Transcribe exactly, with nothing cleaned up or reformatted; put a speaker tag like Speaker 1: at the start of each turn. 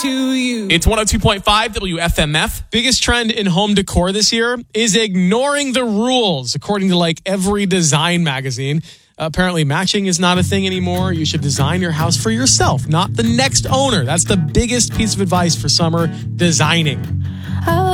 Speaker 1: to you.
Speaker 2: It's one oh two point five W F M F.
Speaker 3: Biggest trend in home decor this year is ignoring the rules, according to like every design magazine. Apparently, matching is not a thing anymore. You should design your house for yourself, not the next owner. That's the biggest piece of advice for summer: designing.